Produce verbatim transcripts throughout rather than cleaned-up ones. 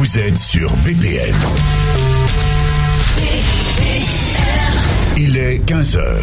Vous êtes sur B P M. Il est quinze heures.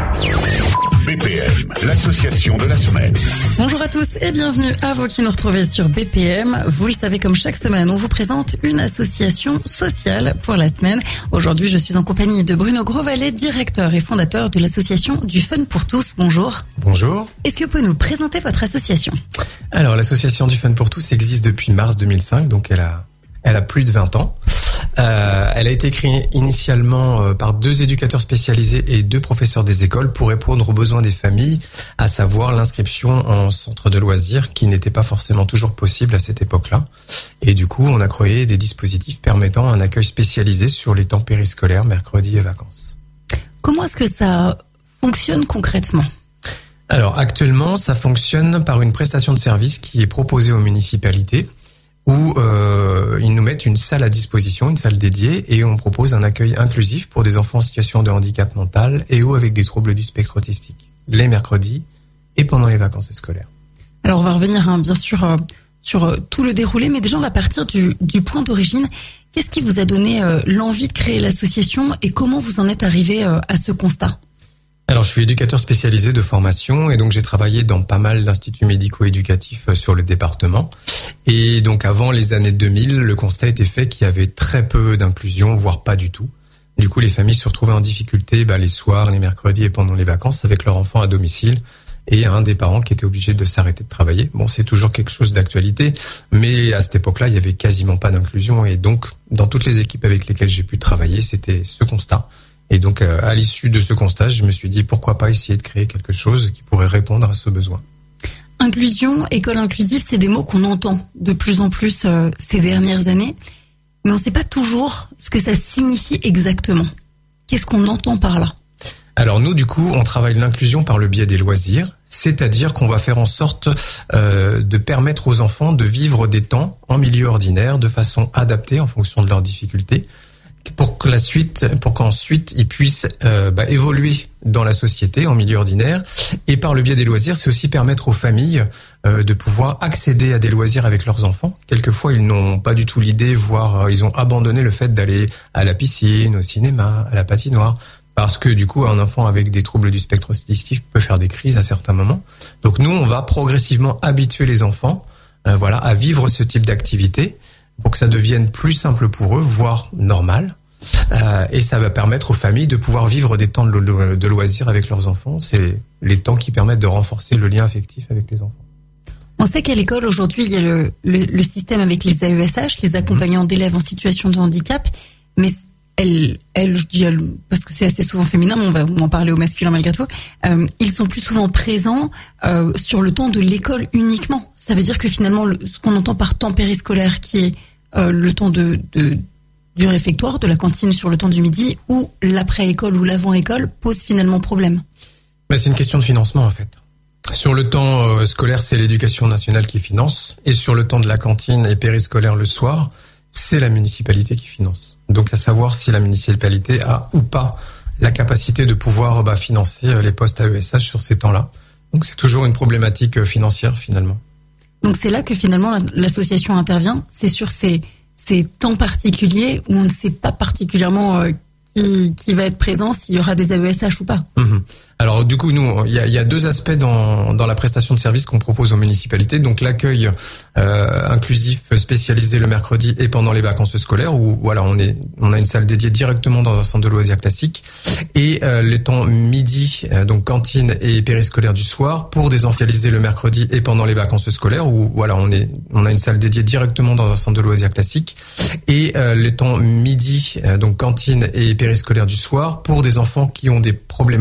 B P M, l'association de la semaine. Bonjour à tous et bienvenue à vous qui nous retrouvez sur B P M. Vous le savez, comme chaque semaine, on vous présente une association sociale pour la semaine. Aujourd'hui, je suis en compagnie de Bruno Grosvalet, directeur et fondateur de l'association du Fun pour tous. Bonjour. Bonjour. Est-ce que vous pouvez nous présenter votre association ? Alors, l'association du Fun pour tous existe depuis mars deux mille cinq, donc elle a, elle a plus de vingt ans. Euh, elle a été créée initialement euh, par deux éducateurs spécialisés et deux professeurs des écoles pour répondre aux besoins des familles, à savoir l'inscription en centre de loisirs qui n'était pas forcément toujours possible à cette époque-là. Et du coup, on a créé des dispositifs permettant un accueil spécialisé sur les temps périscolaires, mercredis et vacances. Comment est-ce que ça fonctionne concrètement ? Alors, actuellement, ça fonctionne par une prestation de service qui est proposée aux municipalités, où euh, ils nous mettent une salle à disposition, une salle dédiée, et on propose un accueil inclusif pour des enfants en situation de handicap mental et ou avec des troubles du spectre autistique, les mercredis et pendant les vacances scolaires. Alors on va revenir hein, bien sûr euh, sur euh, tout le déroulé, mais déjà on va partir du, du point d'origine. Qu'est-ce qui vous a donné euh, l'envie de créer l'association et comment vous en êtes arrivé euh, à ce constat ? Alors, je suis éducateur spécialisé de formation et donc j'ai travaillé dans pas mal d'instituts médico-éducatifs sur le département. Et donc, avant les années deux mille, le constat était fait qu'il y avait très peu d'inclusion, voire pas du tout. Du coup, les familles se retrouvaient en difficulté bah, les soirs, les mercredis et pendant les vacances avec leurs enfants à domicile et un des parents qui était obligé de s'arrêter de travailler. Bon, c'est toujours quelque chose d'actualité, mais à cette époque-là, il y avait quasiment pas d'inclusion et donc, dans toutes les équipes avec lesquelles j'ai pu travailler, c'était ce constat. Et donc, à l'issue de ce constat, je me suis dit, pourquoi pas essayer de créer quelque chose qui pourrait répondre à ce besoin. Inclusion, école inclusive, c'est des mots qu'on entend de plus en plus euh, ces dernières années, mais on ne sait pas toujours ce que ça signifie exactement. Qu'est-ce qu'on entend par là ? Alors nous, du coup, on travaille l'inclusion par le biais des loisirs, c'est-à-dire qu'on va faire en sorte euh, de permettre aux enfants de vivre des temps en milieu ordinaire de façon adaptée en fonction de leurs difficultés, pour que la suite, pour qu'ensuite ils puissent euh, bah, évoluer dans la société en milieu ordinaire. Et par le biais des loisirs, c'est aussi permettre aux familles euh, de pouvoir accéder à des loisirs avec leurs enfants. Quelquefois, ils n'ont pas du tout l'idée, voire euh, ils ont abandonné le fait d'aller à la piscine, au cinéma, à la patinoire, parce que du coup, un enfant avec des troubles du spectre autistique peut faire des crises à certains moments. Donc nous, on va progressivement habituer les enfants, euh, voilà, à vivre ce type d'activité, pour que ça devienne plus simple pour eux, voire normal. Euh, et ça va permettre aux familles de pouvoir vivre des temps de, lo- de loisirs avec leurs enfants. C'est les temps qui permettent de renforcer le lien affectif avec les enfants. On sait qu'à l'école, aujourd'hui, il y a le, le, le système avec les A E S H, les accompagnants mmh. d'élèves en situation de handicap, mais elle, elle, je dis elle, parce que c'est assez souvent féminin, mais on va en parler au masculin malgré tout, euh, ils sont plus souvent présents euh, sur le temps de l'école uniquement. Ça veut dire que finalement, le, ce qu'on entend par temps périscolaire, qui est euh, le temps de, de du réfectoire, de la cantine sur le temps du midi, ou l'après-école ou l'avant-école, pose finalement problème. Mais c'est une question de financement en fait. Sur le temps euh, scolaire, c'est l'éducation nationale qui finance, et sur le temps de la cantine et périscolaire le soir, c'est la municipalité qui finance. Donc à savoir si la municipalité a ou pas la capacité de pouvoir bah, financer les postes A E S H sur ces temps-là. Donc c'est toujours une problématique financière finalement. Donc c'est là que finalement l'association intervient, c'est sur ces, ces temps particuliers où on ne sait pas particulièrement euh, qui, qui va être présent, s'il y aura des A E S H ou pas. Mmh. Alors du coup, nous, il y a, y a deux aspects dans, dans la prestation de service qu'on propose aux municipalités. Donc l'accueil euh, inclusif spécialisé le mercredi et pendant les vacances scolaires, où voilà, on est, on a une salle dédiée directement dans un centre de loisirs classique, et euh, les temps midi, euh, donc cantine et périscolaire du soir, pour des enfants spécialisés le mercredi et pendant les vacances scolaires, où voilà, on est, on a une salle dédiée directement dans un centre de loisirs classique, et euh, les temps midi, euh, donc cantine et périscolaire du soir, pour des enfants qui ont des problèmes